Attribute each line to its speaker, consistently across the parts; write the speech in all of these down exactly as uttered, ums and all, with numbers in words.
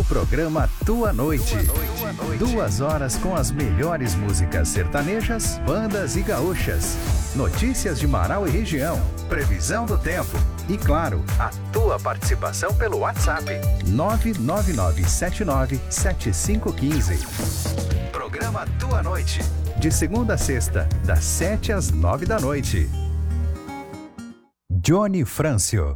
Speaker 1: O programa Tua Noite. Tua Noite. Duas horas com as melhores músicas sertanejas, bandas e gaúchas. Notícias de Marau e região. Previsão do tempo. E claro, a tua participação pelo WhatsApp. nove nove nove sete nove sete cinco um cinco. Programa Tua Noite. De segunda a sexta, das sete às nove da noite. Johnny Frâncio.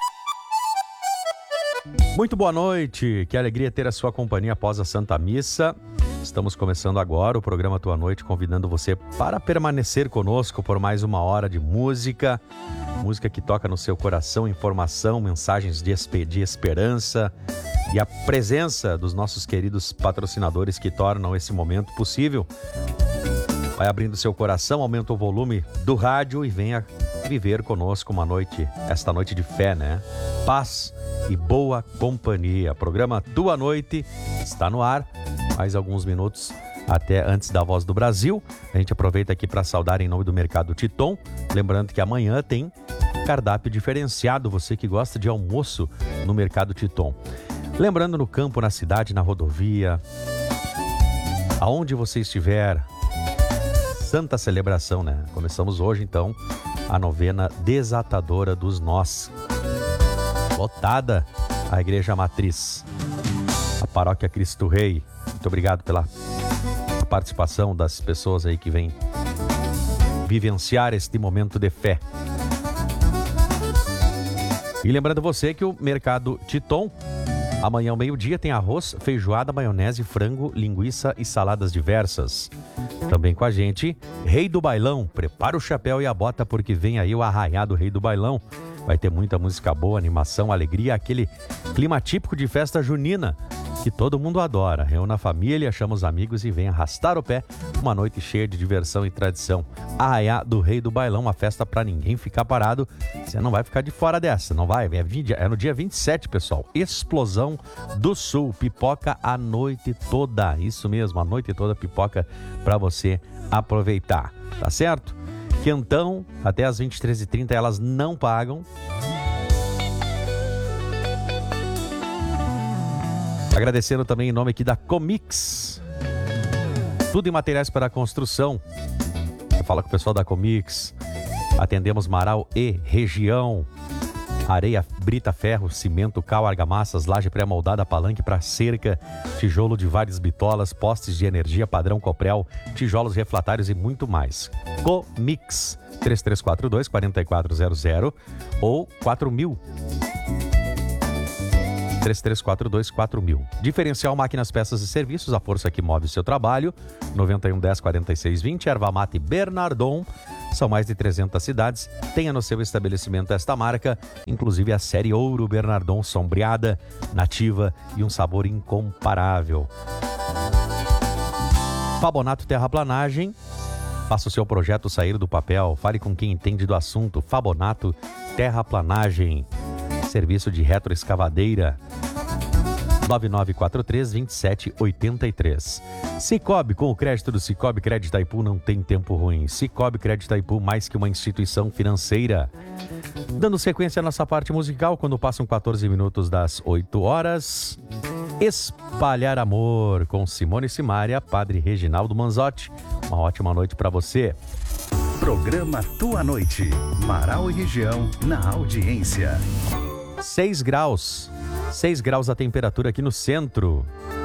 Speaker 2: Muito boa noite, que alegria ter a sua companhia após a Santa Missa. Estamos começando agora o programa Tua Noite, convidando você para permanecer conosco por mais uma hora de música. Música que toca no seu coração, informação, mensagens de, esp- de esperança e a presença dos nossos queridos patrocinadores que tornam esse momento possível. Vai abrindo seu coração, aumenta o volume do rádio e venha viver conosco uma noite, esta noite de fé, né? Paz e boa companhia. Programa Tua Noite está no ar. Mais alguns minutos até antes da Voz do Brasil. A gente aproveita aqui para saudar em nome do Mercado Titon. Lembrando que amanhã tem cardápio diferenciado. Você que gosta de almoço no Mercado Titon. Lembrando, no campo, na cidade, na rodovia, aonde você estiver, santa celebração, né? Começamos hoje, então, a novena Desatadora dos Nós. Lotada a Igreja Matriz, a Paróquia Cristo Rei. Muito obrigado pela participação das pessoas aí que vêm vivenciar este momento de fé. E lembrando você que o Mercado Titon, amanhã ao meio-dia, tem arroz, feijoada, maionese, frango, linguiça e saladas diversas. Também com a gente, Rei do Bailão. Prepara o chapéu e a bota porque vem aí o arraiado Rei do Bailão. Vai ter muita música boa, animação, alegria, aquele clima típico de festa junina que todo mundo adora. Reúna a família, chama os amigos e vem arrastar o pé. Uma noite cheia de diversão e tradição. Arraiá do Rei do Bailão, uma festa pra ninguém ficar parado. Você não vai ficar de fora dessa, não vai? É, vídeo, é no dia vinte e sete, pessoal. Explosão do Sul. Pipoca a noite toda. Isso mesmo, a noite toda pipoca pra você aproveitar. Tá certo? Quentão, até às vinte e três e trinta elas não pagam. Agradecendo também em nome aqui da Comix. Tudo em materiais para a construção. Eu falo com o pessoal da Comix. Atendemos Marau e região. Areia, brita, ferro, cimento, cal, argamassas, laje pré-moldada, palanque para cerca, tijolo de várias bitolas, postes de energia padrão Coprel, tijolos refratários e muito mais. Comix, três três quatro dois, quatro quatro zero zero ou quatro mil. três três quatro dois, quatro mil. Diferencial Máquinas, Peças e Serviços, a força que move o seu trabalho. nove um um zero, quatro seis dois zero, Erva Mate Bernardon. São mais de trezentas cidades. Tenha no seu estabelecimento esta marca, inclusive a série Ouro Bernardon, sombreada, nativa e um sabor incomparável. Fabonato Terraplanagem. Faça o seu projeto sair do papel. Fale com quem entende do assunto. Fabonato Terraplanagem. Serviço de retroescavadeira. nove nove quatro três, dois sete oito três. Cicobi, com o crédito do Cicobi Crédito Itaipu não tem tempo ruim. Cicobi Crédito Itaipu, mais que uma instituição financeira. Dando sequência à nossa parte musical, quando passam quatorze minutos das oito horas. Espalhar Amor, com Simone Simaria, Padre Reginaldo Manzotti. Uma ótima noite para você.
Speaker 1: Programa Tua Noite. Marau e região na audiência.
Speaker 2: seis graus. seis graus a temperatura aqui no centro.